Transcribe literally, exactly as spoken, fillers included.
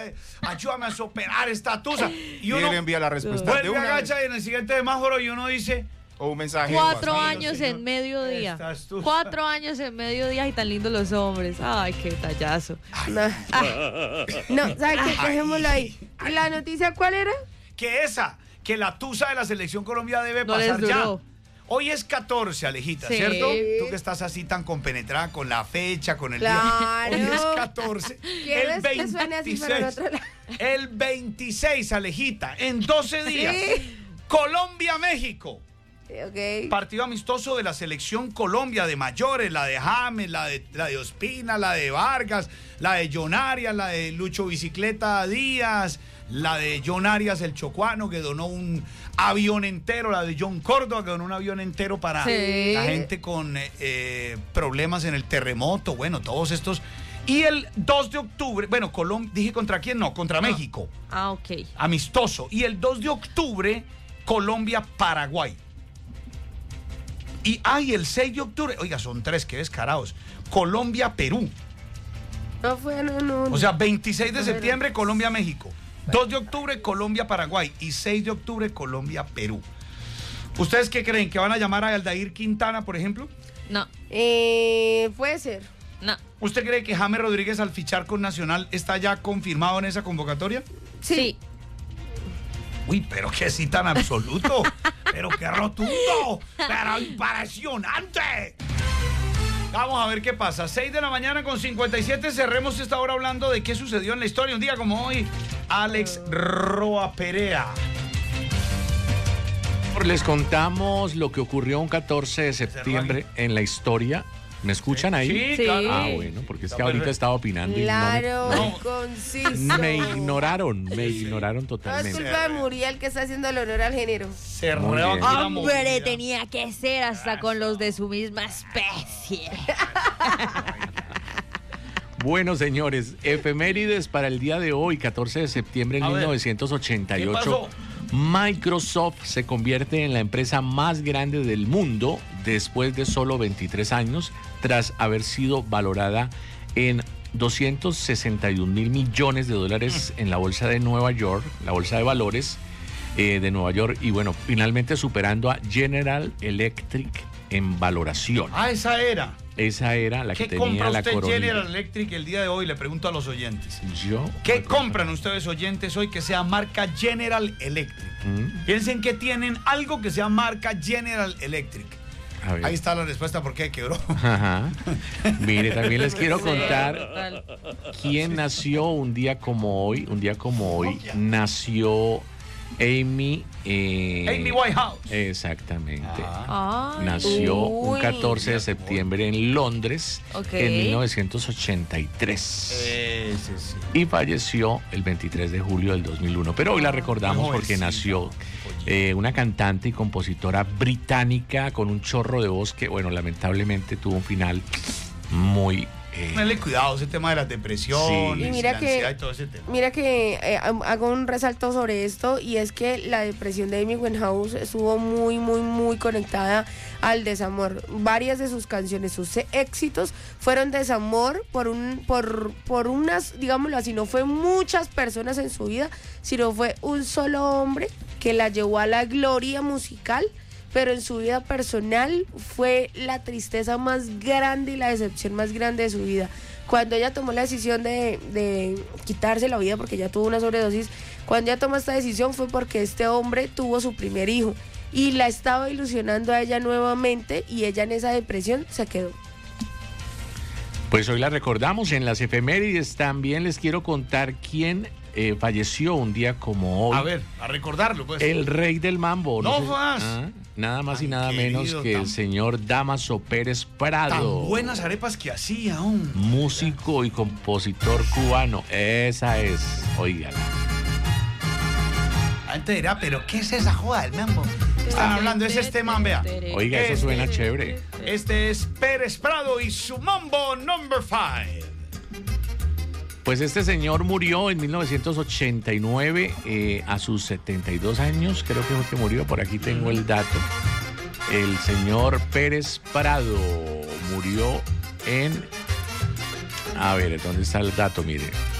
ayúdame a superar esta tusa. Y uno le envía la respuesta vuelve de una agacha y en el siguiente semáforo y uno dice... O un mensaje. Cuatro WhatsApp. años en mediodía. Estas tusas. Cuatro años en mediodía y tan lindos los hombres. Ay, qué tallazo. No, ah, no ¿sabes qué? Dejémoslo ahí. ¿Y la noticia cuál era? Que esa, que la tusa de la Selección Colombia debe No pasar les ya. duró. Hoy es catorce, Alejita, Sí. ¿cierto? Tú que estás así tan compenetrada con la fecha, con el Claro. día. Hoy es catorce. ¿Quieres que suene así para el otro lado? El veintiséis, Alejita, en doce días. Sí. Colombia-México. Ok. Partido amistoso de la Selección Colombia, de mayores, la de James, la de, la de Ospina, la de Vargas, la de John Arias, la de Lucho Bicicleta Díaz, la de John Arias el Chocuano, que donó un avión entero, la de John Córdoba, que donó un avión entero para Sí. la gente con eh, eh, problemas en el terremoto, bueno, todos estos. Y el dos de octubre, bueno, Colombia, dije contra quién, no, contra México, Ah, ok. amistoso. Y el dos de octubre, Colombia-Paraguay. Y ay, el seis de octubre, oiga, son tres, qué descarados. Colombia-Perú. No fue, no, no. O sea, veintiséis de No, septiembre, Colombia-México. dos de octubre, Colombia-Paraguay. Y seis de octubre, Colombia-Perú. ¿Ustedes qué creen? ¿Que van a llamar a Aldair Quintana, por ejemplo? No, Eh, puede ser. no. ¿Usted cree que James Rodríguez al fichar con Nacional está ya confirmado en esa convocatoria? Sí. Uy, pero qué sí tan absoluto. Pero qué rotundo. Pero impresionante. Vamos a ver qué pasa. seis de la mañana con cincuenta y siete. Cerremos esta hora hablando de qué sucedió en la historia. Un día como hoy, Alex Roa Perea. Les contamos lo que ocurrió un catorce de septiembre en la historia. ¿Me escuchan ahí? Sí, Sí. claro. Ah, bueno, porque es Está que ahorita perfecto. estaba opinando Claro, y no conciso. me, me ignoraron, me ignoraron No es totalmente. culpa de Muriel que está haciendo el honor al género. Se Muy rebató bien. la Hombre, movilidad. tenía que ser hasta con los de su misma especie. Bueno, señores, efemérides para el día de hoy, catorce de septiembre de A ver, mil novecientos ochenta y ¿qué ocho. pasó? Microsoft se convierte en la empresa más grande del mundo después de solo veintitrés años, tras haber sido valorada en doscientos sesenta y un mil millones de dólares en la bolsa de Nueva York, la bolsa de valores eh, de Nueva York, y bueno, finalmente superando a General Electric en valoración. Ah, esa era. Esa era la que ¿Qué tenía compra la usted coronilla. General Electric el día de hoy? Le pregunto a los oyentes. Yo. ¿Qué compran ustedes oyentes hoy que sea marca General Electric? Mm, Piensen que tienen algo que sea marca General Electric. a ver. Ahí está la respuesta por qué quebró. Ajá. Mire, también les quiero contar Total. quién nació un día como hoy. Un día como hoy Nokia. nació Amy. eh, Amy Whitehouse. Exactamente. Ah. Ay. Nació un Uy. catorce de septiembre en Londres Ok. en mil novecientos ochenta y tres. Ese sí. Y falleció el veintitrés de julio del dos mil uno. Pero hoy la recordamos Muy porque jovencita. nació Oye. eh, una cantante y compositora británica con un chorro de voz que, bueno, lamentablemente tuvo un final muy... eh, Ponle cuidado ese tema de las depresiones, Sí. Y mira la que- ansiedad y todo ese tema. Mira que eh, hago un resalto sobre esto y es que la depresión de Amy Winehouse estuvo muy, muy, muy conectada al desamor. Varias de sus canciones, sus éxitos fueron desamor por un, por, por unas, digámoslo así, no fue muchas personas en su vida, sino fue un solo hombre que la llevó a la gloria musical. Pero en su vida personal fue la tristeza más grande y la decepción más grande de su vida. Cuando ella tomó la decisión de, de quitarse la vida porque ya tuvo una sobredosis, cuando ella tomó esta decisión fue porque este hombre tuvo su primer hijo y la estaba ilusionando a ella nuevamente y ella en esa depresión se quedó. Pues hoy la recordamos en las efemérides. También les quiero contar quién eh, falleció un día como hoy. A ver, a recordarlo, pues. El rey del mambo. No sé- más. Ah, nada más Ay, y nada querido, menos que tan- el señor Damaso Pérez Prado. Tan buenas arepas que hacía, aún. Músico y compositor cubano. Esa es, óigala. La gente dirá, pero ¿qué es esa joda del mambo? Están hablando, es este man, vea. Oiga, eso Este- suena chévere. Este es Pérez Prado y su mambo number five. Pues este señor murió en mil novecientos ochenta y nueve eh, a sus setenta y dos años, creo que fue que murió, por aquí tengo el dato. El señor Pérez Prado murió en... A ver, ¿dónde está el dato? Mire.